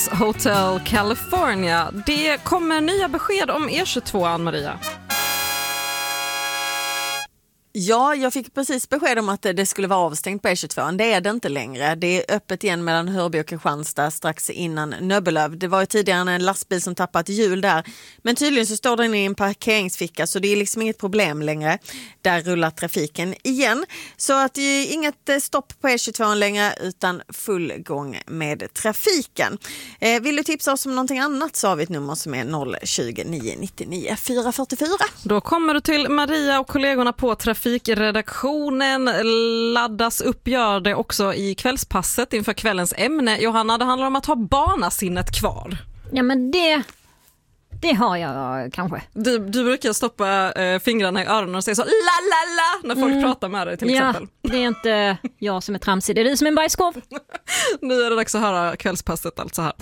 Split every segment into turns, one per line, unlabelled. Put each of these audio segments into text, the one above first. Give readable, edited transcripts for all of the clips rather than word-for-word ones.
Hotel California. Det kommer nya besked om E22, Ann-Maria.
Ja, jag fick precis besked om att det skulle vara avstängt på E22. Det är det inte längre. Det är öppet igen mellan Hörby och Kristianstad strax innan Nöbbelöv. Det var ju tidigare en lastbil som tappat hjul där. Men tydligen så står den i en parkeringsficka, så det är liksom inget problem längre. Där rullar trafiken igen. Så att det är inget stopp på E22 längre, utan full gång med trafiken. Vill du tipsa oss om någonting annat, så har vi ett nummer som är 020 999 444.
Då kommer du till Maria och kollegorna på Trafikredaktionen. Laddas upp gör det också i kvällspasset inför kvällens ämne. Johanna, det handlar om att ha barnasinnet kvar.
Ja, men det har jag kanske.
Du brukar stoppa fingrarna i öronen och säga så la la la när folk pratar med dig till exempel.
Ja, det är inte jag som är tramsig, det är du som är en bajskorv.
Nu är det dags att höra kvällspasset alltså här.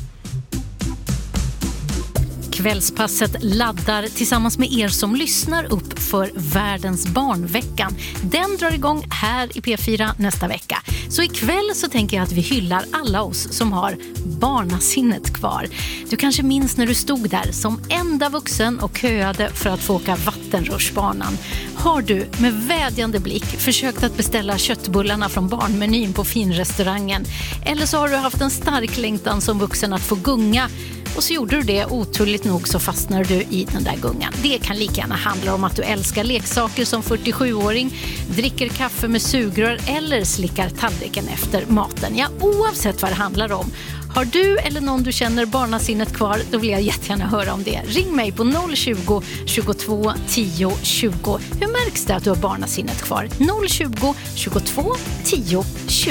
Kvällspasset laddar tillsammans med er som lyssnar upp för Världens barnveckan. Den drar igång här i P4 nästa vecka. Så ikväll så tänker jag att vi hyllar alla oss som har barnasinnet kvar. Du kanske minns när du stod där som enda vuxen och köade för att få åka vattenrutschbanan. Har du med vädjande blick försökt att beställa köttbullarna från barnmenyn på finrestaurangen? Eller så har du haft en stark längtan som vuxen att få gunga. Och så gjorde du det, oturligt nog så fastnar du i den där gungan. Det kan lika gärna handla om att du älskar leksaker som 47-åring, dricker kaffe med sugrör eller slickar tallriken efter maten. Ja, oavsett vad det handlar om. Har du eller någon du känner barnasinnet kvar, då vill jag jättegärna höra om det. Ring mig på 020 22 10 20. Hur märks det att du har barnasinnet kvar? 020 22 10 20.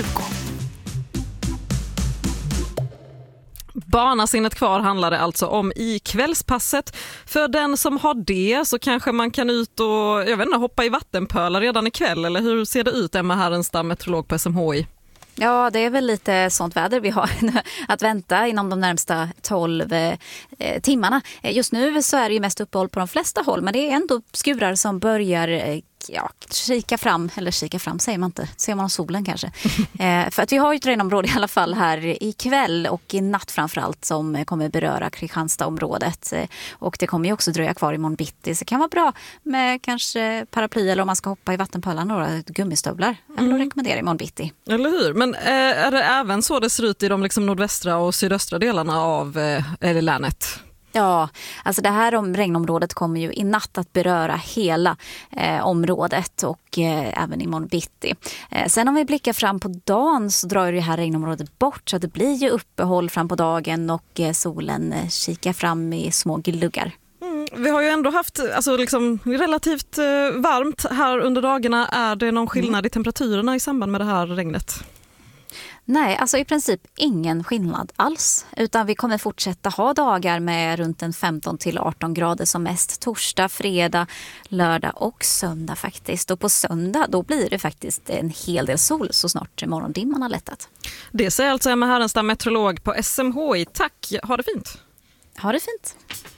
Barnasinnet kvar handlar det alltså om i kvällspasset. För den som har det så kanske man kan ut och hoppa i vattenpölar redan ikväll. Eller hur ser det ut, Emma Härenstam, meteorolog på SMHI?
Ja, det är väl lite sånt väder vi har att vänta inom de närmsta 12 timmarna. Just nu så är det ju mest uppehåll på de flesta håll, men det är ändå skurar som börjar kika fram säger man inte, ser man solen kanske. För att vi har ju ett regnområde i alla fall här ikväll och i natt framförallt som kommer beröra Kristianstadsområdet. Och det kommer ju också dröja kvar imorgon bitti, så det kan vara bra med kanske paraply eller om man ska hoppa i vattenpölar, några gummistövlar. Jag vill rekommendera imorgon bitti.
Eller hur? Men är det även så det ser ut i de liksom nordvästra och sydöstra delarna av länet?
Ja, alltså det här regnområdet kommer ju i natt att beröra hela området och även imorgon bitti. Sen om vi blickar fram på dagen så drar det här regnområdet bort, så det blir ju uppehåll fram på dagen och solen kikar fram i små gluggar.
Vi har ju ändå haft relativt varmt här under dagarna. Är det någon skillnad i temperaturerna i samband med det här regnet?
Nej, alltså i princip ingen skillnad alls. Utan vi kommer fortsätta ha dagar med runt en 15-18 grader som mest. Torsdag, fredag, lördag och söndag faktiskt. Och på söndag då blir det faktiskt en hel del sol så snart morgondimman har lättat.
Det säger alltså Emma Härenstam, meteorolog på SMHI. Tack, ha det fint.
Ha det fint.